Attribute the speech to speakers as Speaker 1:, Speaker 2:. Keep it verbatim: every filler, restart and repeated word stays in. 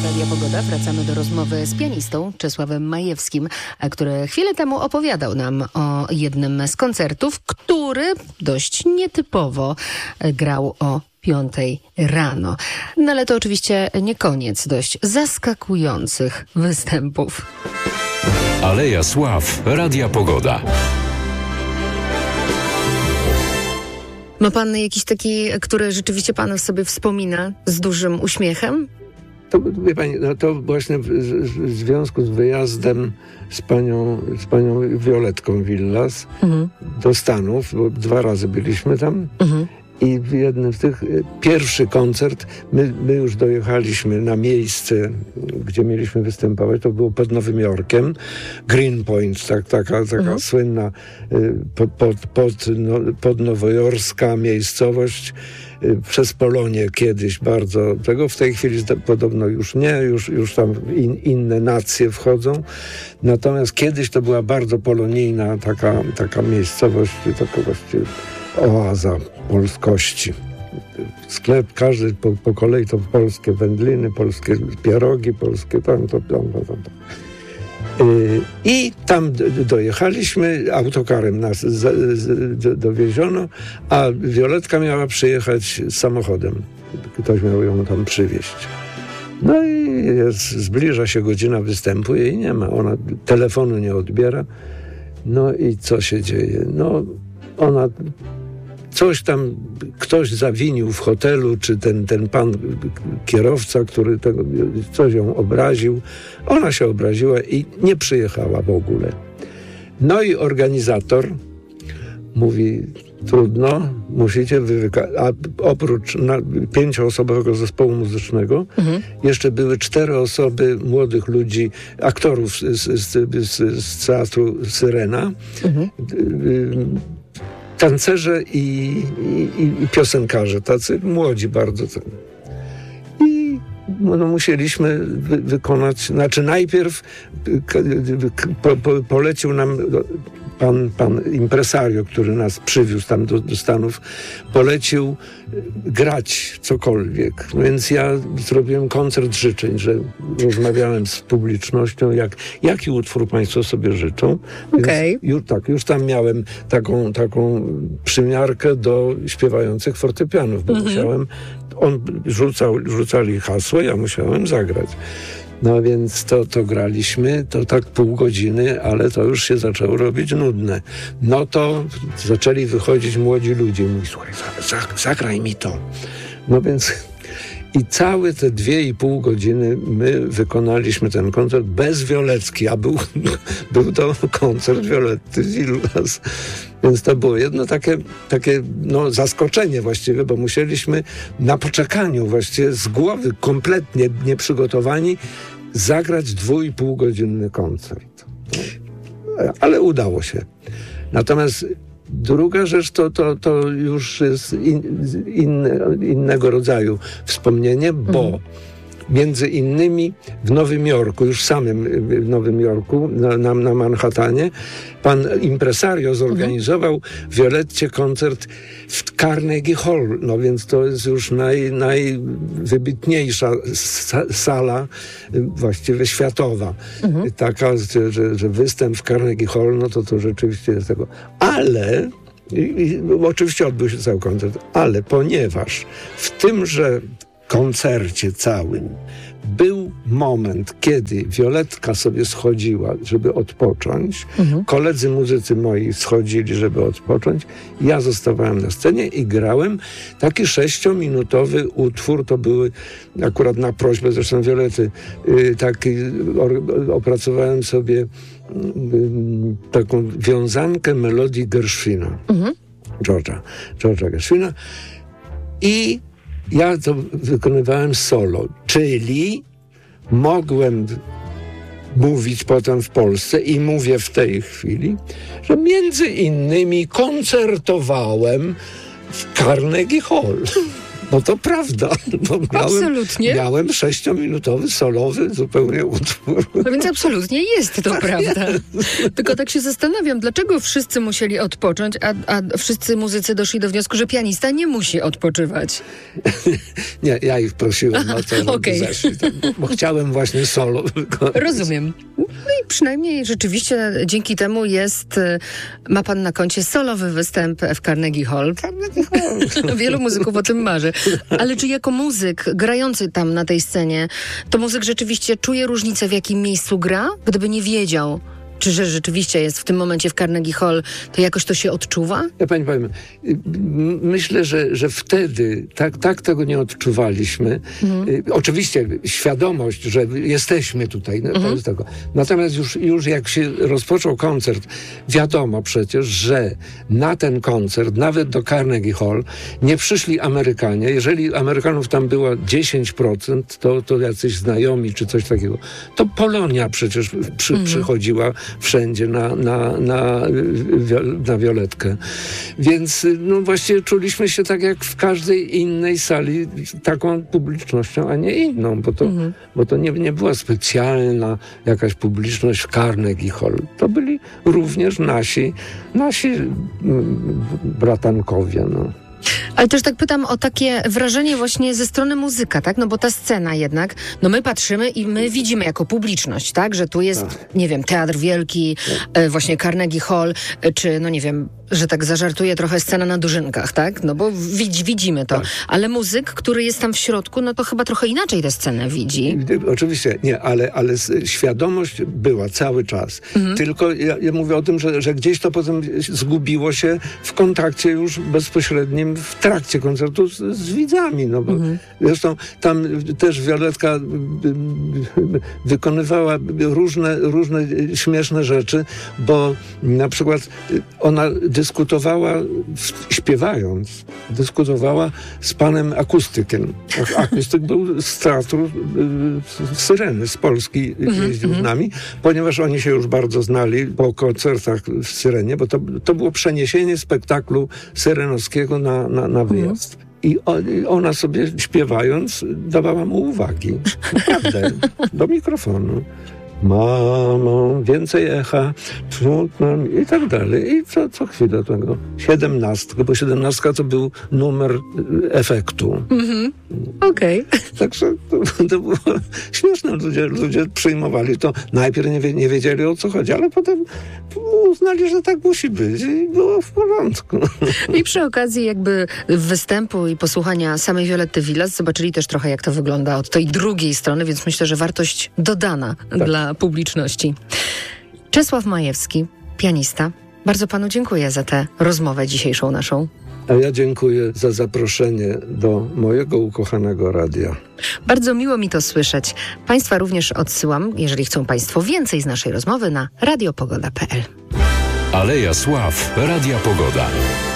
Speaker 1: Radia Pogoda. Wracamy do rozmowy z pianistą Czesławem Majewskim, który chwilę temu opowiadał nam o jednym z koncertów, który dość nietypowo grał o piątej rano. No ale to oczywiście nie koniec dość zaskakujących występów.
Speaker 2: Aleja Sław, Radia Pogoda.
Speaker 1: Ma pan jakiś taki, który rzeczywiście pan sobie wspomina z dużym uśmiechem?
Speaker 3: To, wie pani, no to właśnie w, w związku z wyjazdem z panią, z panią Violetką Villas mhm. do Stanów, bo dwa razy byliśmy tam mhm. i w jednym z tych, pierwszy koncert, my, my już dojechaliśmy na miejsce, gdzie mieliśmy występować, to było pod Nowym Jorkiem, Greenpoint, tak, taka, taka mhm. słynna pod, pod, pod, no, podnowojorska miejscowość, przez Polonię kiedyś bardzo tego, w tej chwili podobno już nie, już, już tam in, inne nacje wchodzą, natomiast kiedyś to była bardzo polonijna taka, taka miejscowość, taka właściwie oaza polskości. Sklep, każdy po, po kolei to polskie wędliny, polskie pierogi, polskie tam, to, tam, tam, tam. Yy, I tam dojechaliśmy, autokarem nas z, z, do, dowieziono, a Violetka miała przyjechać samochodem. Ktoś miał ją tam przywieźć. No i jest, zbliża się godzina występu, jej nie ma. Ona telefonu nie odbiera. No i co się dzieje? No ona coś tam, ktoś zawinił w hotelu, czy ten, ten pan kierowca, który tego, coś ją obraził. Ona się obraziła i nie przyjechała w ogóle. No i organizator mówi, trudno, musicie wy wyka- a oprócz na, pięcioosobowego zespołu muzycznego mhm. jeszcze były cztery osoby młodych ludzi, aktorów z, z, z, z teatru Syrena, mhm. tancerze i, i, i piosenkarze, tacy młodzi bardzo. I no, musieliśmy wy, wykonać, znaczy najpierw po, po, polecił nam pan, pan impresario, który nas przywiózł tam do, do Stanów, polecił grać cokolwiek. Więc ja zrobiłem koncert życzeń, że rozmawiałem z publicznością, jak, jaki utwór państwo sobie życzą.
Speaker 1: Okay.
Speaker 3: Już, tak, już tam miałem taką, taką przymiarkę do śpiewających fortepianów, bo mm-hmm. musiałem, on rzucał, rzucali hasło, ja musiałem zagrać. No więc to, to graliśmy, to tak pół godziny, ale to już się zaczęło robić nudne. No to zaczęli wychodzić młodzi ludzie. Mówi, słuchaj, zagraj mi to. No więc i całe te dwie i pół godziny my wykonaliśmy ten koncert bez Violetki, a był, był to koncert Violetty Villas. Więc to było jedno takie, takie no, zaskoczenie właściwie, bo musieliśmy na poczekaniu właściwie z głowy kompletnie nieprzygotowani zagrać dwu i pół godzinny koncert. Ale udało się. Natomiast druga rzecz to, to, to już jest in, inne, innego rodzaju wspomnienie, bo mhm. między innymi w Nowym Jorku, już samym w Nowym Jorku, na, na, na Manhattanie, pan impresario zorganizował mhm. Violetcie koncert w Carnegie Hall. No więc to jest już naj, najwybitniejsza sala, właściwie światowa. Mhm. Taka, że, że występ w Carnegie Hall, no to to rzeczywiście jest tego. Ale i, i, oczywiście odbył się cały koncert, ale ponieważ w tymże koncercie całym był moment, kiedy Violetka sobie schodziła, żeby odpocząć. Mhm. Koledzy muzycy moi schodzili, żeby odpocząć. Ja zostawałem na scenie i grałem taki sześciominutowy utwór. To były akurat na prośbę zresztą Violety, yy, taki or, opracowałem sobie yy, taką wiązankę melodii Gershwina. Mhm. George'a, George'a Gershwina. I ja to wykonywałem solo, czyli mogłem mówić potem w Polsce i mówię w tej chwili, że między innymi koncertowałem w Carnegie Hall. No to prawda. Bo miałem,
Speaker 1: Absolutnie.
Speaker 3: Miałem sześciominutowy, solowy zupełnie utwór.
Speaker 1: No więc absolutnie jest to prawda. Tylko tak się zastanawiam, dlaczego wszyscy musieli odpocząć, a, a wszyscy muzycy doszli do wniosku, że pianista nie musi odpoczywać.
Speaker 3: Nie, ja ich prosiłem o to, żeby
Speaker 1: okej.
Speaker 3: zeszli, tam, bo, bo chciałem właśnie solo wykonać.
Speaker 1: Rozumiem. No i przynajmniej rzeczywiście dzięki temu jest, ma pan na koncie solowy występ w Carnegie Hall.
Speaker 3: Carnegie Hall.
Speaker 1: Wielu muzyków o tym marzy. Ale czy jako muzyk grający tam na tej scenie, to muzyk rzeczywiście czuje różnicę, w jakim miejscu gra? Gdyby nie wiedział, czy że rzeczywiście jest w tym momencie w Carnegie Hall, to jakoś to się odczuwa?
Speaker 3: Ja pani powiem, myślę, że, że wtedy tak, tak tego nie odczuwaliśmy. Mhm. Oczywiście świadomość, że jesteśmy tutaj, mhm. to jest tego. Natomiast już, już jak się rozpoczął koncert, wiadomo przecież, że na ten koncert, nawet do Carnegie Hall, nie przyszli Amerykanie. Jeżeli Amerykanów tam było dziesięć procent, to, to jacyś znajomi czy coś takiego. To Polonia przecież przy, mhm. przychodziła wszędzie na, na, na, na Violetkę. Więc no właściwie czuliśmy się tak jak w każdej innej sali, taką publicznością, a nie inną, bo to, mhm. bo to nie, nie była specjalna jakaś publiczność w Carnegie Hall. To byli również nasi, nasi bratankowie, no.
Speaker 1: Ale też tak pytam o takie wrażenie właśnie ze strony muzyka, tak? No bo ta scena jednak, no my patrzymy i my widzimy jako publiczność, tak? Że tu jest, Ach. nie wiem, Teatr Wielki, e, właśnie Carnegie Hall, e, czy no nie wiem, że tak zażartuję trochę, scena na Dożynkach, tak? No bo widz, widzimy to. Tak. Ale muzyk, który jest tam w środku, no to chyba trochę inaczej tę scenę widzi.
Speaker 3: Oczywiście, nie, ale, ale świadomość była cały czas. Mhm. Tylko ja, ja mówię o tym, że, że gdzieś to potem zgubiło się w kontakcie już bezpośrednim w trakcie koncertu z, z widzami, no bo mhm. zresztą tam też Violetka wykonywała różne, różne śmieszne rzeczy, bo na przykład ona dyskutowała, śpiewając, dyskutowała z panem akustykiem. Akustyk był z teatru y, Syreny z Polski, mm-hmm, jeździł mm-hmm. z nami, ponieważ oni się już bardzo znali po koncertach w Syrenie, bo to, to było przeniesienie spektaklu syrenowskiego na, na, na wyjazd. Mm. I ona sobie śpiewając dawała mu uwagi. Naprawdę. Do mikrofonu. Mamo, więcej echa, i tak dalej. I co, co chwilę tego. Siedemnastka, bo siedemnastka to był numer efektu. Mhm.
Speaker 1: Okej. Okay.
Speaker 3: Także to, to było śmieszne. Ludzie, ludzie przyjmowali to. Najpierw nie, nie wiedzieli, o co chodzi, ale potem uznali, że tak musi być i było w porządku.
Speaker 1: I przy okazji jakby występu i posłuchania samej Violetty Villas zobaczyli też trochę, jak to wygląda od tej drugiej strony, więc myślę, że wartość dodana tak. dla publiczności. Czesław Majewski, pianista. Bardzo panu dziękuję za tę rozmowę dzisiejszą naszą.
Speaker 3: A ja dziękuję za zaproszenie do mojego ukochanego radia.
Speaker 1: Bardzo miło mi to słyszeć. Państwa również odsyłam, jeżeli chcą państwo więcej z naszej rozmowy, na radio pogoda kropka p l.
Speaker 2: Aleja Sław, Radia Pogoda.